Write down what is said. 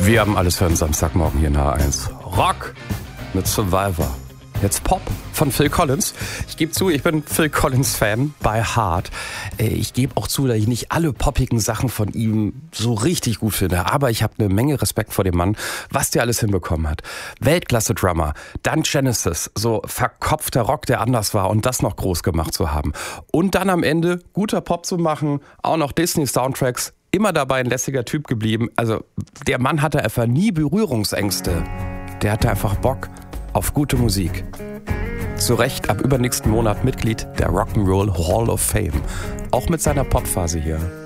Wir haben alles für einen Samstagmorgen hier in H1. Rock mit Survivor. Jetzt Pop von Phil Collins. Ich gebe zu, ich bin Phil Collins-Fan by heart. Ich gebe auch zu, dass ich nicht alle poppigen Sachen von ihm so richtig gut finde. Aber ich habe eine Menge Respekt vor dem Mann, was der alles hinbekommen hat. Weltklasse-Drummer, dann Genesis, so verkopfter Rock, der anders war und das noch groß gemacht zu haben. Und dann am Ende guter Pop zu machen, auch noch Disney-Soundtracks. Immer dabei ein lässiger Typ geblieben. Also der Mann hatte einfach nie Berührungsängste. Der hatte einfach Bock auf gute Musik. Zu Recht ab übernächsten Monat Mitglied der Rock'n'Roll Hall of Fame. Auch mit seiner Popphase hier.